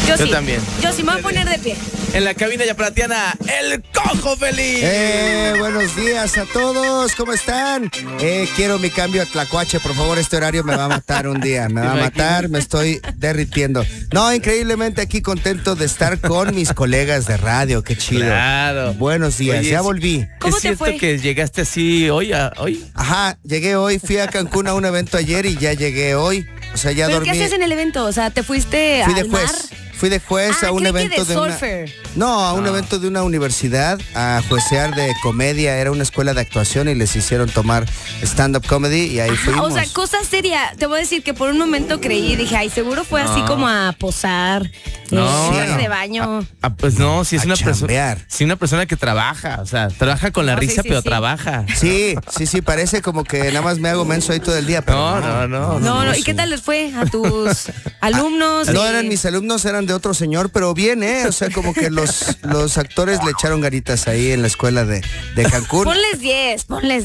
Yo sí. También. Yo sí me voy a poner de pie. En la cabina yapalatiana, el Cojo Feliz. Buenos días a todos, ¿cómo están? Quiero mi cambio a Tlacuache, por favor, este horario me va a matar un día, me va a matar, me estoy derritiendo. No, increíblemente aquí contento de estar con mis colegas de radio, qué chido. Claro. Buenos días, Oye, ya volví. ¿Cómo ¿Es te cierto fue? que llegaste así hoy? Ajá, llegué hoy, fui a Cancún a un evento ayer y ya llegué hoy. O sea, ya ¿Pero dormí. qué haces en el evento? O sea, ¿te fuiste Fui de al mar? juez. Fui de juez a un creí que evento de de una... surfer. No, a un evento de una universidad a juecear de comedia. Era una escuela de actuación y les hicieron tomar stand-up comedy y ahí fuimos. O sea, cosa seria. Te voy a decir que por un momento creí, dije, ay, seguro fue así como a posar, traje de baño. Pues no, si es A una persona. chambear. Si una persona que trabaja, o sea, trabaja con la No, sí, risa, sí, pero sí. trabaja. Sí, parece como que nada más me hago menso ahí todo el día. Pero No, ¿y sí. qué tal les fue a tus alumnos? No eran mis alumnos, eran de otro señor, pero bien, o sea, como que los actores le echaron ganitas ahí en la escuela de Cancún. Ponles 10.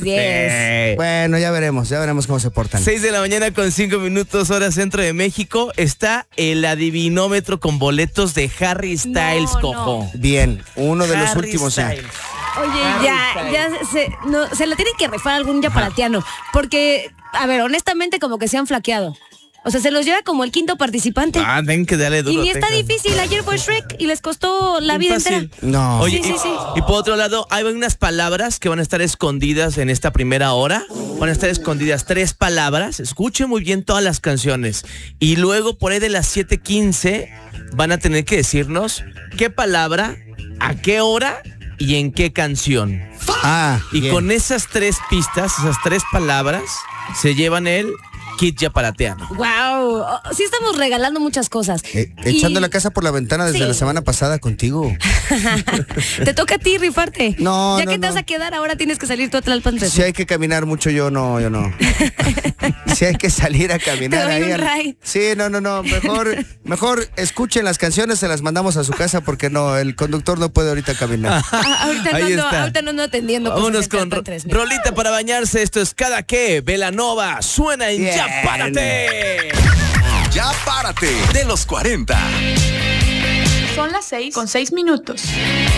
Bueno, ya veremos cómo se portan. 6 de la mañana con 5 minutos, hora centro de México. Está el adivinómetro con boletos de Harry Styles, No, Cojo. Bien, uno de los Harry últimos ya. Styles. Oye, ya se la tiene que rifar algún yapalatiano. Porque, a ver, honestamente como que se han flaqueado. O sea, se los lleva como el quinto participante. Ven que dale duro. Y ni está tengan. difícil. Ayer fue Shrek y les costó la vida Fácil. entera. No. Oye, Sí. y por otro lado, hay unas palabras que van a estar escondidas en esta primera hora. Van a estar escondidas 3 palabras. Escuchen muy bien todas las canciones. Y luego, por ahí de las 7:15, van a tener que decirnos qué palabra, a qué hora y en qué canción. Y bien. con esas 3 pistas, esas 3 palabras, se llevan el kit yapalatiano. Wow, sí estamos regalando muchas cosas. Echando Y la casa por la ventana desde Sí. la semana pasada contigo. te toca a ti rifarte. No, Ya no, que te no. vas a quedar, ahora tienes que salir tú a Tlalpan 13. Si hay que caminar mucho, yo no. Si hay que salir a caminar Te doy ahí. un ride. Sí, no. Mejor escuchen las canciones, se las mandamos a su casa porque no, el conductor no puede ahorita caminar. Ahí está. Ahorita no ando atendiendo cosas Vámonos en con Tlalpan 3. rolita para bañarse. Esto es Cada Que, Belanova. Suena en Bien. Ya Párate. Ya párate de los 40. Son las 6:06.